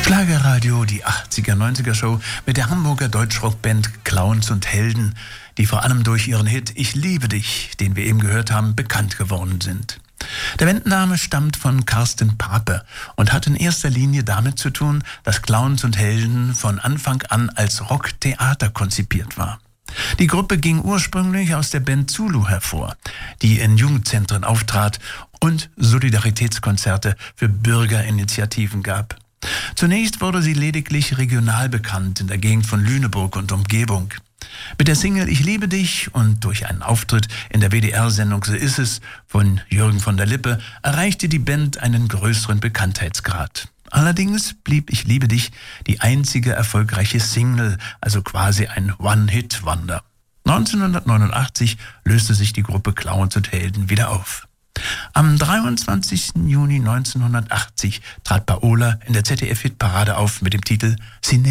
Schlagerradio, die 80er, 90er Show mit der Hamburger Deutschrockband Clowns und Helden, die vor allem durch ihren Hit Ich liebe dich, den wir eben gehört haben, bekannt geworden sind. Der Bandname stammt von Carsten Pape und hat in erster Linie damit zu tun, dass Clowns und Helden von Anfang an als Rocktheater konzipiert war. Die Gruppe ging ursprünglich aus der Band Zulu hervor, die in Jugendzentren auftrat und Solidaritätskonzerte für Bürgerinitiativen gab. Zunächst wurde sie lediglich regional bekannt in der Gegend von Lüneburg und Umgebung. Mit der Single Ich liebe dich und durch einen Auftritt in der WDR-Sendung So ist es von Jürgen von der Lippe erreichte die Band einen größeren Bekanntheitsgrad. Allerdings blieb Ich liebe dich die einzige erfolgreiche Single, also quasi ein One-Hit-Wonder. 1989 löste sich die Gruppe Clowns und Helden wieder auf. Am 23. Juni 1980 trat Paola in der ZDF-Hitparade auf mit dem Titel